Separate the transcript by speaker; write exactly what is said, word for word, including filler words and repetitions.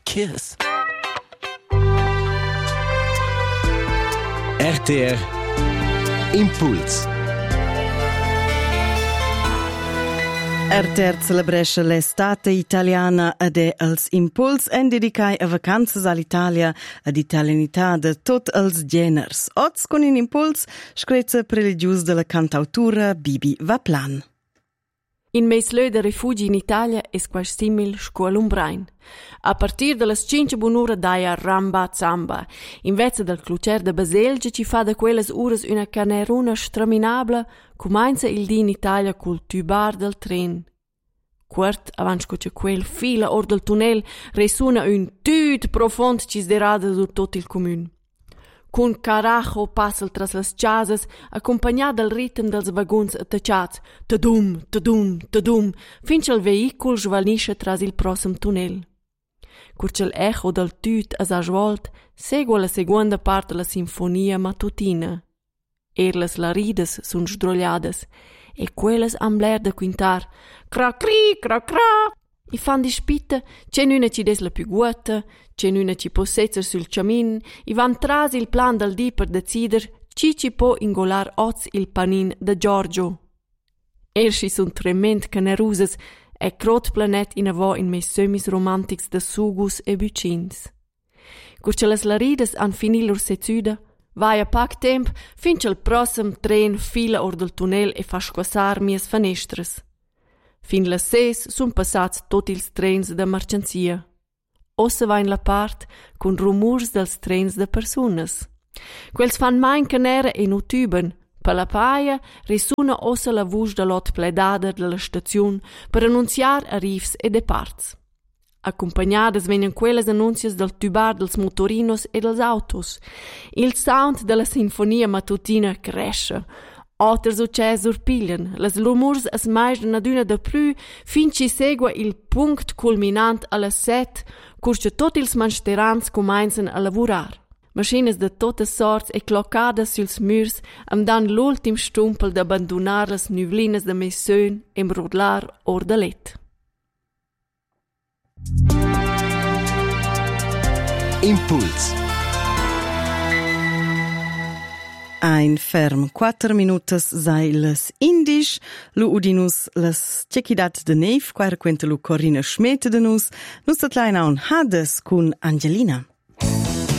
Speaker 1: kiss.
Speaker 2: R T R Impuls.
Speaker 3: R T R celebresce l'estate italiana ed è als Impuls en dedicai a vacanzas all'Italia ad italianità de tot els geners. Oz con in Impuls screzza preligius della cantautura Bibi Vaplan.
Speaker 4: In meslö de rifugi in Italia es quas simil scuol umbrain. A partir de las cinque bunura daia ramba zamba. In vezza del clucer de Baselgia ci fa da quelles uras una caneruna straminabla, cumainza il di in Italia col tubar del tren. Quart avanti che quel fila or del tunnel resuna un tut profond cis derada dur tot il comun. Con carajo passa tras las chasas, accompagnat dal ritm dels vagons attacciats, tadum, tadum, tadum, finché il veicol svanisce tras il prossimo tunnel. Curce l'eco del tut as ha svolt, segue la seconda parte della sinfonia mattutina. Er las laridas sun sdrogliadas, e quelles am bler de quintar, cra cri, cra cra. I fan di spitta, c'è nuna ci des la più guata, c'è nuna ci possetzer sul camin, i van tras il plan del di per decider ci ci può ingolar oz il panin de Giorgio. Erschi sun trement canerusas e crot planet in avo in meis semis romantics de sugus e bucins. Curce las laridas han finil lor sezuda, vai a pac temp finché il prossim tren fila or del tunnel e fa squassar mies fenestras. Fin las ses sun passats tot ils trens de marcanzia. Ossa va in la part con rumurs dels trens de persunas. Quels fan main canera e nu tuben. Per la paia resuna ossa la vusch de lot pledader de la staziun per annunziar arrivs e departs. Accompagnadas vegnan quelles annuncias del tubar dels motorinos e dels autos. Il sound de la sinfonia mattutina cresce. Otters ucces urpiglian, las rumurs es maisdan ad una de plü, fin ci segua il punct culminant alla set, curce tot ils mansterants comincian a lavurar. Maschines de totes sorts e cloccadas suls murs am dan l'ultim stumpel d'abbandonar las nuvlinas de meis söhn em rodlar or de let.
Speaker 2: Impuls.
Speaker 3: Ein ferm quattro minutas sai las indisch, lu udinus las cechidat de neiv, quaer quente lu Corina Schmete de nus, nus dat leinaun hades cun Angelina.